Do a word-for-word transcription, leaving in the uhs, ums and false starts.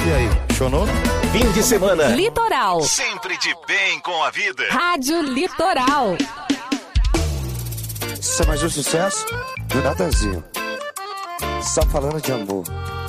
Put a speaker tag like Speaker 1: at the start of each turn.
Speaker 1: E aí, chonou?
Speaker 2: Fim de semana.
Speaker 3: Litoral.
Speaker 2: Sempre de bem com a vida.
Speaker 3: Rádio Litoral.
Speaker 4: Isso é mais um sucesso do Natanzinho. Só falando de amor.